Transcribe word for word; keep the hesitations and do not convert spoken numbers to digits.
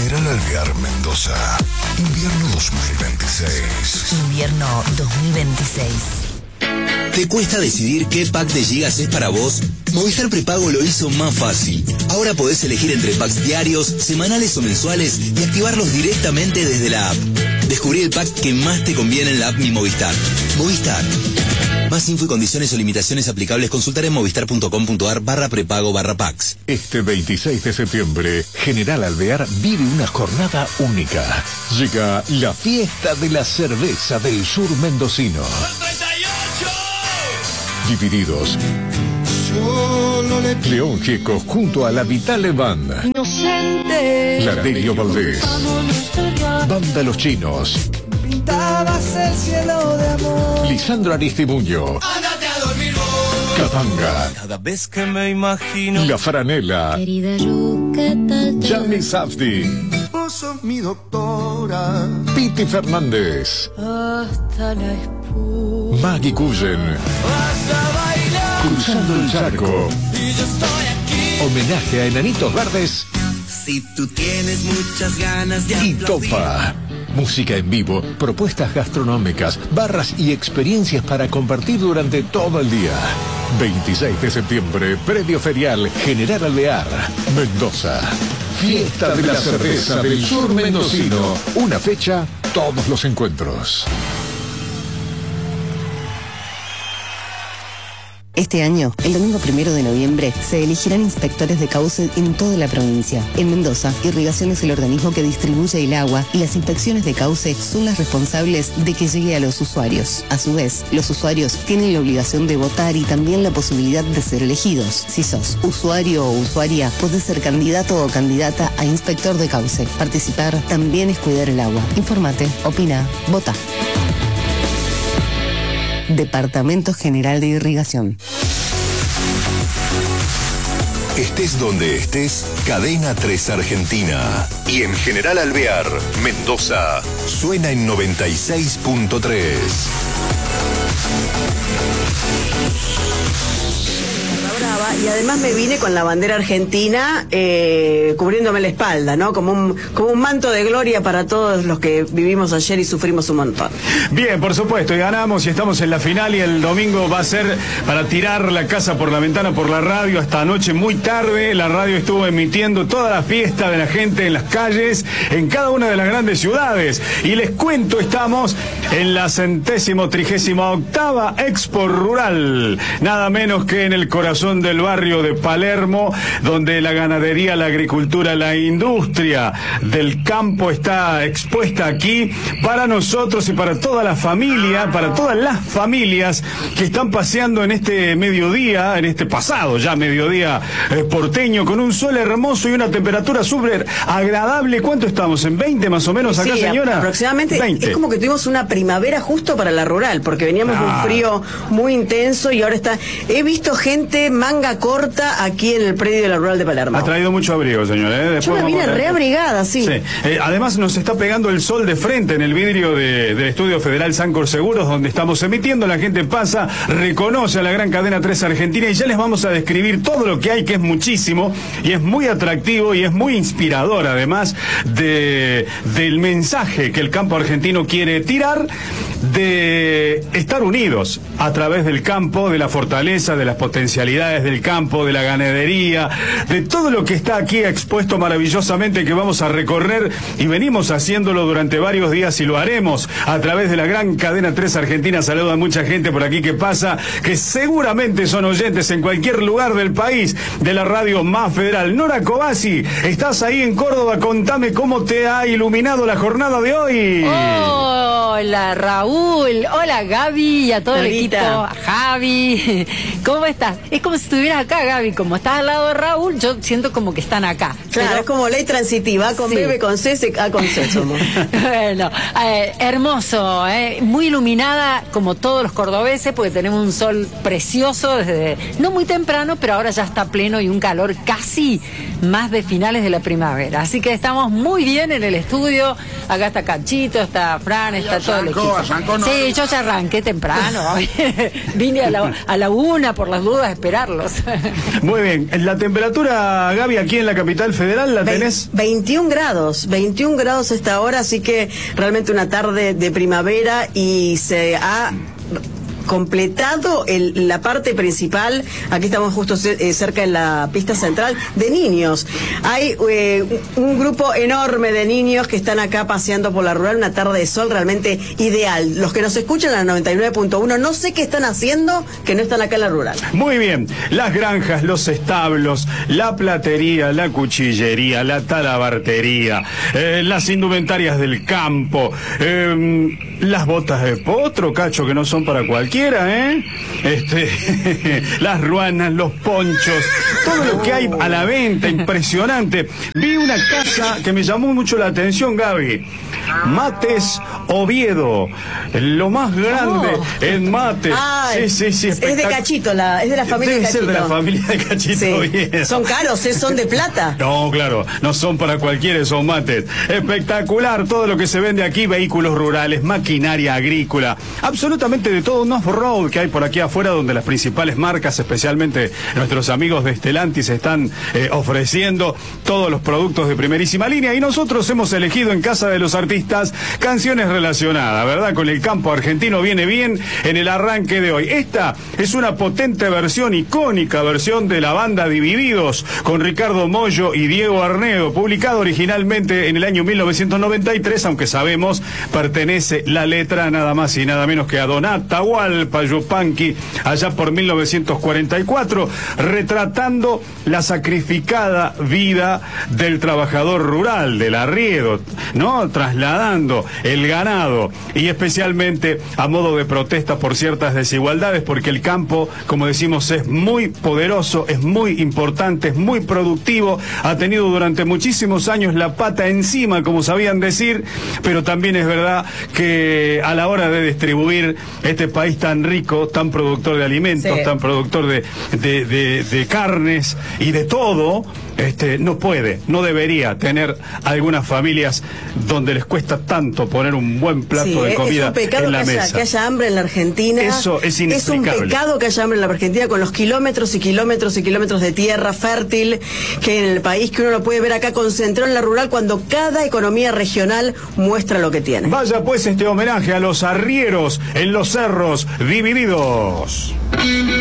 General Alvear, Mendoza. Invierno dos mil veintiséis. Invierno dos mil veintiséis. ¿Te cuesta decidir qué pack de gigas es para vos? Movistar Prepago lo hizo más fácil. Ahora podés elegir entre packs diarios, semanales o mensuales y activarlos directamente desde la app. Descubrí el pack que más te conviene en la app Mi Movistar. Movistar. Más info y condiciones o limitaciones aplicables consultar en movistar.com.ar barra prepago barra packs. Este veintiséis de septiembre, General Alvear vive una jornada única. Llega la fiesta de la cerveza del sur mendocino. Divididos. León Gieco junto a la Vitale Band. Inocente. Ladelio Valdés. Banda Los Chinos. Pintabas el cielo de amor. Lisandro Aristimuño. Ándate a dormir vos. Capanga. Cada vez que me imagino. La Franela. Querida yo, ¿qué tal? Yami Safdi. Vos sos mi doctora. Piti Fernández. Hasta la espuma. Maggie Cullen. Vas a bailar. Cruzando el charco. Y yo estoy aquí. Homenaje a Enanitos Verdes. Si tú tienes muchas ganas de Y Topa. Música en vivo, propuestas gastronómicas, barras y experiencias para compartir durante todo el día. veintiséis de septiembre, Predio Ferial General Alvear, Mendoza. Fiesta de la cerveza del sur mendocino. Una fecha, todos los encuentros. Este año, el domingo primero de noviembre, se elegirán inspectores de cauce en toda la provincia. En Mendoza, Irrigación es el organismo que distribuye el agua y las inspecciones de cauce son las responsables de que llegue a los usuarios. A su vez, los usuarios tienen la obligación de votar y también la posibilidad de ser elegidos. Si sos usuario o usuaria, podés ser candidato o candidata a inspector de cauce. Participar también es cuidar el agua. Infórmate, opina, vota. Departamento General de Irrigación. Estés donde estés, Cadena tres Argentina. Y en General Alvear, Mendoza, suena en noventa y seis punto tres. Y además me vine con la bandera argentina eh, cubriéndome la espalda, ¿no? Como un, como un manto de gloria para todos los que vivimos ayer y sufrimos un montón. Bien, por supuesto, y ganamos y estamos en la final y el domingo va a ser para tirar la casa por la ventana por la radio hasta anoche muy tarde. La radio estuvo emitiendo toda la fiesta de la gente en las calles, en cada una de las grandes ciudades. Y les cuento, estamos en la centésimo trigésima octava Expo Rural, nada menos que en el corazón del barrio de Palermo, donde la ganadería, la agricultura, la industria del campo está expuesta aquí para nosotros y para toda la familia, para todas las familias que están paseando en este mediodía, en este pasado ya mediodía eh, porteño, con un sol hermoso y una temperatura súper agradable. ¿Cuánto estamos? ¿En veinte más o menos acá, sí, señora? Aproximadamente. veinte. Es como que tuvimos una primavera justo para la rural, porque veníamos de Ah. un frío muy intenso y ahora está... He visto gente manga corta aquí en el predio de la rural de Palermo. Ha traído mucho abrigo, señora. ¿eh? Yo me vamos vine a- reabrigada, sí. Sí. Eh, además nos está pegando el sol de frente en el vidrio de, del Estudio Federal Sancor Seguros, donde estamos emitiendo. La gente pasa, reconoce a la gran cadena tres Argentina y ya les vamos a describir todo lo que hay, que es muchísimo y es muy atractivo y es muy inspirador, además de, del mensaje que el campo argentino quiere tirar, de estar unidos a través del campo, de la fortaleza, de las potencialidades del campo, de la ganadería, de todo lo que está aquí expuesto maravillosamente, que vamos a recorrer y venimos haciéndolo durante varios días y lo haremos a través de la gran cadena tres Argentina. Saludo a mucha gente por aquí que pasa, que seguramente son oyentes en cualquier lugar del país de la radio más federal. Nora Cobasi, estás ahí en Córdoba, contame cómo te ha iluminado la jornada de hoy. Hola Raúl, hola Gaby y a todo el Lolita. equipo, a Javi, ¿cómo estás? Es como si estuvieras acá, Gaby, como estás al lado de Raúl, yo siento como que están acá. Claro, Pero- es como ley transitiva, A con Sí. B, B con C, C A con C somos. Bueno, eh, hermoso, eh, muy iluminada como todos los cordobeses, porque tenemos un sol precioso desde no muy temprano, pero ahora ya está pleno y un calor casi más de finales de la primavera. Así que estamos muy bien en el estudio. Acá está Cachito, está Fran, está todo el arrancó, equipo. arrancó, no. Sí, yo ya arranqué temprano. Vine a la, a la una por las dudas a esperarlos. Muy bien. La temperatura, Gaby, aquí en la capital federal, ¿la tenés? veintiún grados, veintiún grados esta hora, así que realmente una tarde de primavera y se ha completado el, la parte principal. Aquí estamos justo eh, cerca de la pista central de niños. Hay eh, un grupo enorme de niños que están acá paseando por la rural, una tarde de sol realmente ideal. Los que nos escuchan a la noventa y nueve punto uno, no sé qué están haciendo que no están acá en la rural. Muy bien, las granjas, los establos, la platería, la cuchillería, la talabartería, eh, las indumentarias del campo, eh, las botas de potro, Cacho, que no son para cualquiera, ¿eh? Este, las ruanas, los ponchos, todo lo que hay a la venta, impresionante. Vi una casa que me llamó mucho la atención, Gaby. Mates Oviedo, lo más grande oh. en Mates. Ay, sí, sí, sí, es de Cachito, la, es de la familia Debe de Cachito. ser de la familia de Cachito sí. Oviedo. Son caros, ¿eh? Son de plata. No, claro, no son para cualquiera esos mates. Espectacular todo lo que se vende aquí, vehículos rurales, maquinaria agrícola, absolutamente de todo un off-road que hay por aquí afuera, donde las principales marcas, especialmente nuestros amigos de Stellantis, están eh, ofreciendo todos los productos de primerísima línea, y nosotros hemos elegido en Casa de los Artistas canciones relacionadas, ¿verdad? Con el campo argentino. Viene bien en el arranque de hoy. Esta es una potente versión, icónica versión de la banda Divididos, con Ricardo Mollo y Diego Arnedo, publicado originalmente en el año mil novecientos noventa y tres, aunque sabemos pertenece la letra nada más y nada menos que a Don Atahualpa Yupanqui, allá por mil novecientos cuarenta y cuatro, retratando la sacrificada vida del trabajador rural, del arriero, ¿no? Trasladando el ganado, y especialmente a modo de protesta por ciertas desigualdades, porque el campo, como decimos, es muy poderoso, es muy importante, es muy productivo, ha tenido durante muchísimos años la pata encima, como sabían decir, pero también es verdad que a la hora de distribuir este país tan rico, tan productor de alimentos, sí. tan productor de, de, de, de carnes y de todo, este, no puede, no debería tener algunas familias donde les cuesta tanto poner un buen plato sí, de comida es un pecado en la que haya, mesa. que haya hambre en la Argentina. Eso es inexplicable. Es un pecado que haya hambre en la Argentina, con los kilómetros y kilómetros y kilómetros de tierra fértil que en el país, que uno lo puede ver acá concentrado en la rural, cuando cada economía regional muestra lo que tiene. Vaya pues este homenaje a los arrieros en los cerros Divididos.